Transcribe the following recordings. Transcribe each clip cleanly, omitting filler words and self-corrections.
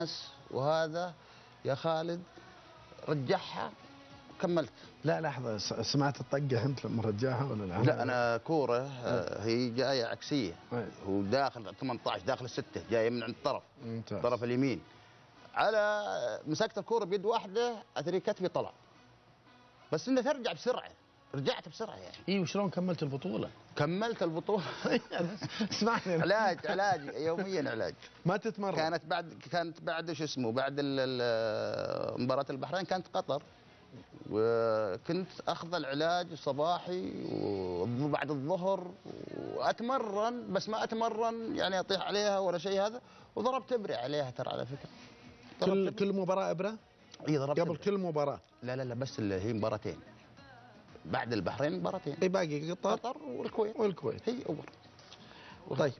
وهذا يا خالد رجعها كملت. لا لحظة، سمعت الطقة أنت لما رجعها ولا لا؟ لا أنا كورة هي جاية عكسية، أي. هو داخل 18 داخل الستة، جاية من عند الطرف ممتاز. الطرف اليمين، على مسكت الكورة بيد واحدة أثري كتفي طلع، بس إنها ترجع بسرعة، رجعت بسرعة يعني. إي وشلون كملت البطولة؟ كملت البطولة. اسمعني علاج يوميا علاج. ما تتمرن. كانت بعد شو اسمه، بعد مباراة البحرين كانت قطر، وكنت اخذ العلاج صباحي وبعد الظهر واتمرن، بس ما اتمرن يعني اطيح عليها ولا شيء هذا، وضربت ابره عليها ترى على فكره. كل مباراة ابرة؟ اي ضربت قبل إبرة. كل مباراة؟ لا بس اللي هي مباراتين، بعد البحرين مباراتين. اي باقي قطر والكويت هي اول. طيب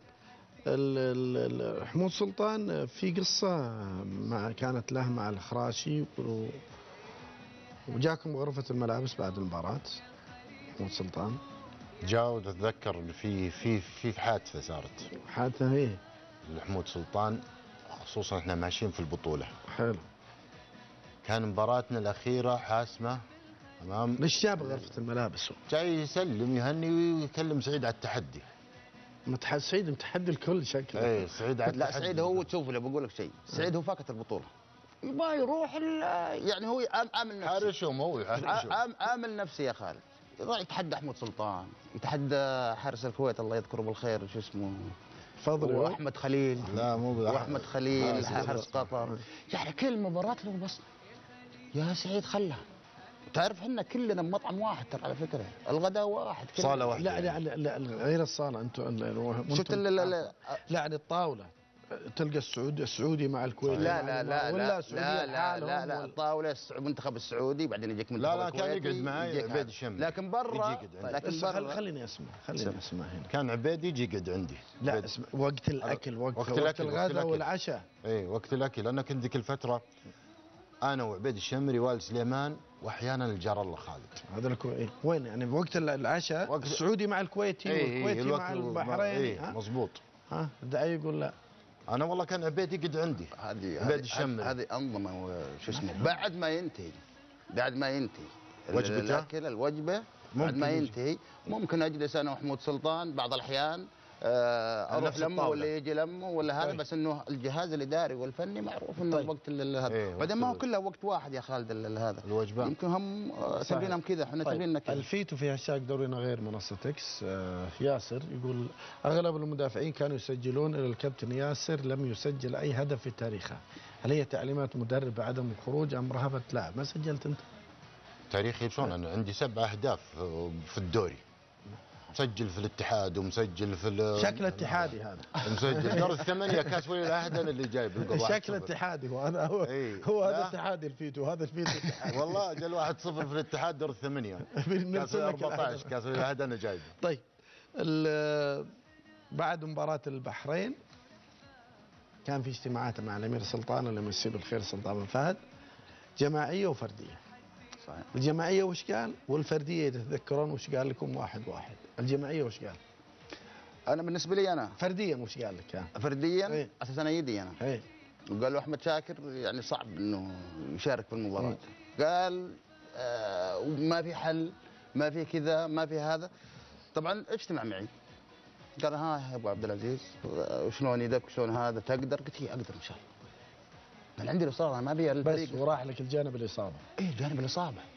حمود سلطان في قصة كانت له مع الخراشي وجاكم غرفة الملابس بعد المباراة حمود سلطان؟ جاء وتتذكر ان في حادثة صارت. حادثة ايه؟ لحمود سلطان، خصوصا احنا ماشيين في البطولة. حلو. كان مباراتنا الأخيرة حاسمة امام. ليش جاب غرفة الملابس؟ جاي يسلم يهني ويكلم سعيد على التحدي. سعيد متحدي الكل شكله. ايه سعيد على التحدي. لا سعيد هو، تشوف لي بقول لك شيء، سعيد هو فاكت البطولة، يبغى يروح يعني هو عامل نفسه حارشهم، هو يحارشهم. عامل نفسي يا خالد، يروح يتحدى حمود سلطان، يتحدى حارس الكويت الله يذكره بالخير شو اسمه، فضل واحمد خليل. لا مو واحمد خليل حارس قطر، يعني كل مباراة له بصمة. يا سعيد خلها، تعرف احنا كلنا بمطعم واحد ترى على فكرة، الغداء واحد، صالة واحدة. لا غير الصالة. شفت لا يعني الطاولة تلقى السعودي مع الكويتي لا الطاولة المنتخب السعودي، بعدين يجيك منتخب الكويتي. لا كان يقعد معي عبيد الشمري، لكن برا خليني اسمع هنا. كان عبيد يجي يقعد عندي. لا اسمع، وقت الاكل، وقت الغداء والعشاء. اي وقت الاكل، انا كنت ذيك الفترة انا وعبيد الشمري والد سليمان واحيانا الجار الله خالد. هذا وين يعني وقت العشاء السعودي مع الكويتي والكويتي مع البحريني. مظبوط. ها الدعايق ولا؟ انا والله كان عبيد يقعد عندي. عبيد الشمري هذه انظمه شو اسمه، بعد ما ينتهي وجبته الاكل الوجبه، بعد ما ينتهي ممكن اجلس انا وحمود سلطان بعض الاحيان اروح لمه ولا يجي لمه ولا هذا. بس انه الجهاز الاداري والفني معروف انه الوقت هذا، بعدين ما هو كله وقت واحد يا خالد هذا الوجبات. يمكن هم تمرينهم كذا، احنا تمريننا كذا. الفيتو في هاشتاج دورينا غير منصة اكس. ياسر يقول اغلب المدافعين كانوا يسجلون الى الكابتن ياسر لم يسجل اي هدف في تاريخه، هل هي تعليمات مدرب بعدم الخروج ام رهبة لاعب؟ ما سجلت انت؟ تاريخي شلون؟ انا عندي 7 اهداف في الدوري، مسجل في الاتحاد ومسجل في شكل اتحادي هذا. مسجل دور الثمانية كاس ولي العهد انا اللي جايب القضاء. شكل اتحادي وهذا هو. هو هذا اتحادي الفيتو، هذا الفيتو اتحادي. والله جل 1-0 في الاتحاد دور الثمانية. كاس 14 كاس ولي العهد انا جايبه. طيب بعد مباراة البحرين كان في اجتماعات مع الامير سلطان الله يمسيه بالخير سلطان بن فهد، جماعية وفردية. صحيح. الجماعية وش قال؟ والفردية إذا تتذكرون وش قال لكم؟ واحد الجماعية وش قال؟ أنا بالنسبة لي أنا فرديا وش قال لك؟ فرديا أساسا أيدي أنا. ايه. وقال له أحمد شاكر يعني صعب إنه يشارك في المباراة. قال ما في حل، ما في كذا، ما في هذا. طبعا اجتمع معي، قال ها يا أبو عبد العزيز شلون يدك شلون هذا تقدر؟ قلت أقدر إن شاء الله. أنا عندي الإصرار، أنا ما أبي بس وراح لك الجانب الإصابة. إيه جانب الإصابة.